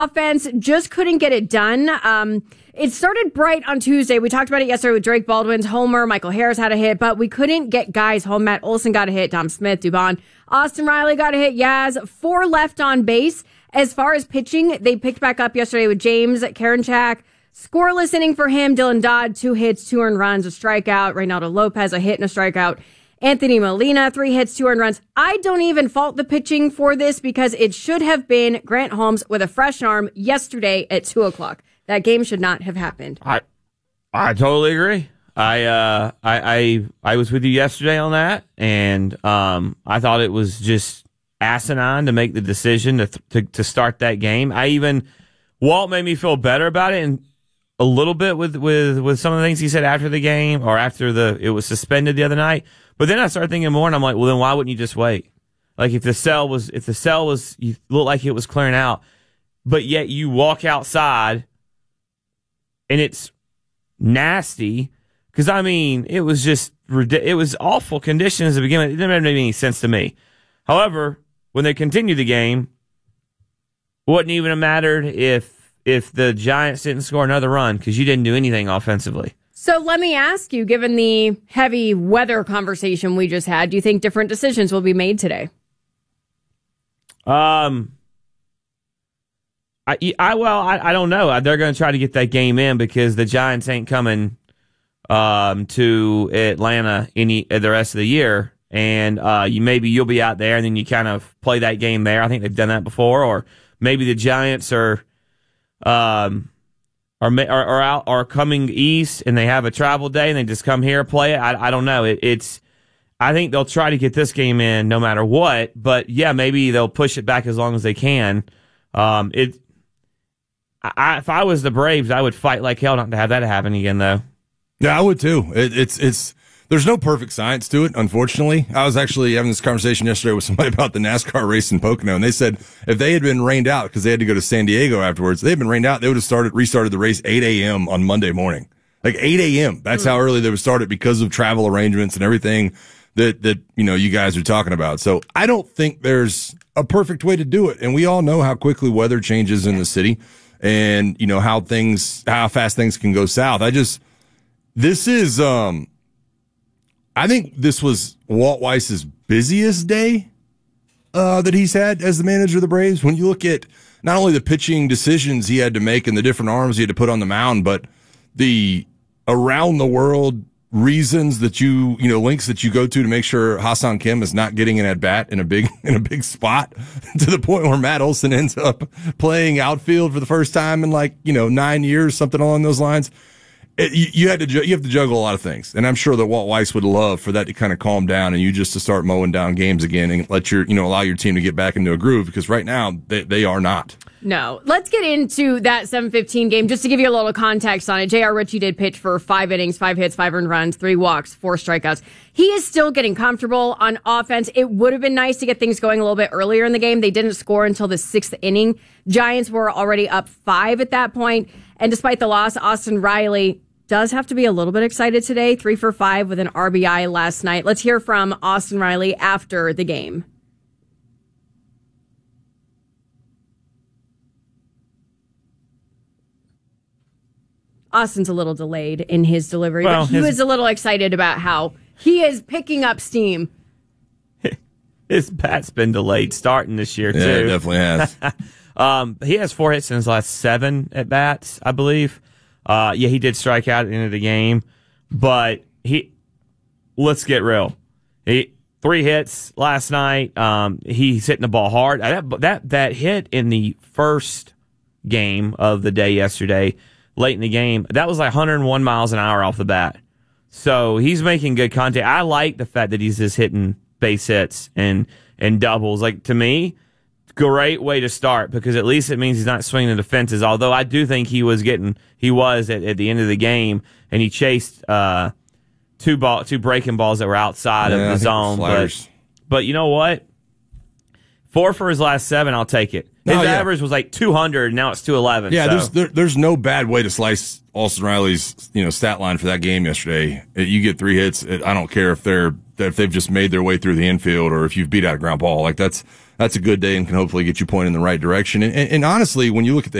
offense just couldn't get it done. It started bright on Tuesday. We talked about it yesterday with Drake Baldwin's homer. Michael Harris had a hit, but we couldn't get guys home. Matt Olson got a hit. Dom Smith, Dubon, Austin Riley got a hit. Yaz, 4 left on base. As far as pitching, they picked back up yesterday with James Karinchak. Scoreless inning for him. Dylan Dodd, 2 hits, 2 earned runs, a strikeout. Reynaldo Lopez, a hit and a strikeout. Anthony Molina, 3 hits, 2 earned runs. I don't even fault the pitching for this because it should have been Grant Holmes with a fresh arm yesterday at 2:00. That game should not have happened. I totally agree. I was with you yesterday on that, and I thought it was just asinine to make the decision to start that game. Walt made me feel better about it, and a little bit with some of the things he said after the game or after it was suspended the other night. But then I started thinking more, and I'm like, well, then why wouldn't you just wait? Like if the cell was, you looked like it was clearing out, but yet you walk outside and it's nasty. Because I mean, it was just it was awful conditions at the beginning. It didn't make any sense to me. However, when they continued the game, wouldn't even have mattered if the Giants didn't score another run because you didn't do anything offensively. So let me ask you, given the heavy weather conversation we just had, do you think different decisions will be made today? I don't know. They're going to try to get that game in because the Giants ain't coming to Atlanta the rest of the year, and you'll be out there and then you kind of play that game there. I think they've done that before, or maybe the Giants are coming east and they have a travel day and they just come here and play it. I don't know. I think they'll try to get this game in no matter what, but yeah, maybe they'll push it back as long as they can. If I was the Braves, I would fight like hell not to have that happen again, though. Yeah, I would too. There's no perfect science to it, unfortunately. I was actually having this conversation yesterday with somebody about the NASCAR race in Pocono, and they said if they had been rained out because they had to go to San Diego afterwards, they had been rained out, they would have restarted the race 8 a.m. on Monday morning. Like 8 a.m. That's how early they would start it because of travel arrangements and everything that you guys are talking about. So I don't think there's a perfect way to do it, and we all know how quickly weather changes in the city, and how fast things can go south. I think this was Walt Weiss's busiest day that he's had as the manager of the Braves. When you look at not only the pitching decisions he had to make and the different arms he had to put on the mound, but the around the world reasons that links that you go to make sure Ha-Seong Kim is not getting an at bat in a big spot to the point where Matt Olson ends up playing outfield for the first time in 9 years, something along those lines. You have to juggle a lot of things, and I'm sure that Walt Weiss would love for that to kind of calm down and you just to start mowing down games again and let allow your team to get back into a groove, because right now they are not. No. Let's get into that 7:15 game just to give you a little context on it. J.R. Ritchie did pitch for 5 innings, 5 hits, 5 earned runs, 3 walks, 4 strikeouts. He is still getting comfortable on offense. It would have been nice to get things going a little bit earlier in the game. They didn't score until the 6th inning. Giants were already up 5 at that point, and despite the loss, Austin Riley does have to be a little bit excited today. 3 for 5 with an RBI last night. Let's hear from Austin Riley after the game. Austin's a little delayed in his delivery, but he was a little excited about how he is picking up steam. His bat's been delayed starting this year, too. Yeah, it definitely has. He has 4 hits in his last 7 at-bats, I believe. He did strike out at the end of the game, but let's get real. 3 hits last night. He's hitting the ball hard. That hit in the first game of the day yesterday, late in the game, that was like 101 miles an hour off the bat. So he's making good contact. I like the fact that he's just hitting base hits and doubles. Like, to me, great way to start, because at least it means he's not swinging the fences. Although I do think he was at the end of the game, and he chased 2 breaking balls that were outside of the zone. But you know what? 4 for his last 7, I'll take it. His average was like 200, now it's 211. Yeah, so. there's no bad way to slice Austin Riley's stat line for that game yesterday. You get 3 hits. I don't care if they're if they've just made their way through the infield or if you've beat out a ground ball. Like that's a good day and can hopefully get you pointed in the right direction. And honestly, when you look at the